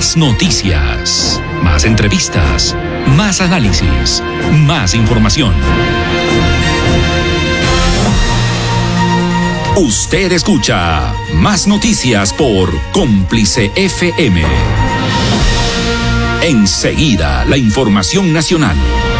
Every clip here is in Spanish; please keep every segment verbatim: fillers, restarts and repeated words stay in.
Más noticias, más entrevistas, más análisis, más información. Usted escucha Más Noticias por Cómplice F M. Enseguida, la información nacional.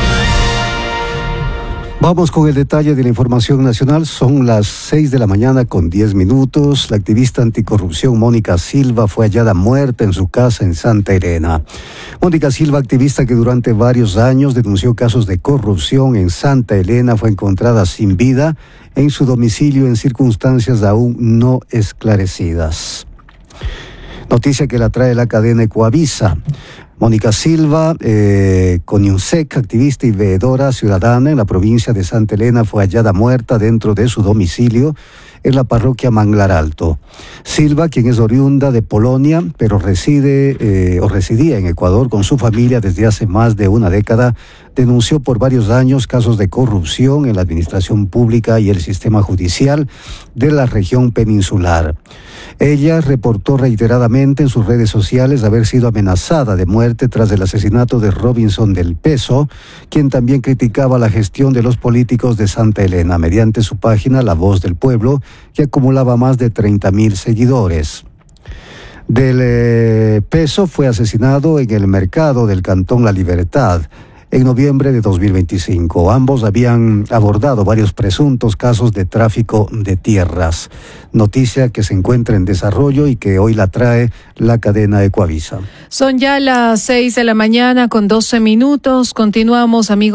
Vamos con el detalle de la información nacional. Son las seis de la mañana con diez minutos. La activista anticorrupción Mónica Silva fue hallada muerta en su casa en Santa Elena. Mónica Silva, activista que durante varios años denunció casos de corrupción en Santa Elena, fue encontrada sin vida en su domicilio en circunstancias aún no esclarecidas. Noticia que la trae la cadena Ecoavisa. Mónica Silva, eh, Coniunsec, activista y veedora ciudadana en la provincia de Santa Elena, fue hallada muerta dentro de su domicilio en la parroquia Manglar Alto. Silva, quien es oriunda de Polonia, pero reside eh, o residía en Ecuador con su familia desde hace más de una década, denunció por varios años casos de corrupción en la administración pública y el sistema judicial de la región peninsular. Ella reportó reiteradamente en sus redes sociales haber sido amenazada de muerte tras el asesinato de Robinson del Peso, quien también criticaba la gestión de los políticos de Santa Elena mediante su página La Voz del Pueblo, que acumulaba más de treinta mil seguidores. Del eh, Peso fue asesinado en el mercado del Cantón La Libertad en noviembre de dos mil veinticinco. Ambos habían abordado varios presuntos casos de tráfico de tierras. Noticia que se encuentra en desarrollo y que hoy la trae la cadena Ecoavisa. Son ya las seis de la mañana con doce minutos. Continuamos, amigos.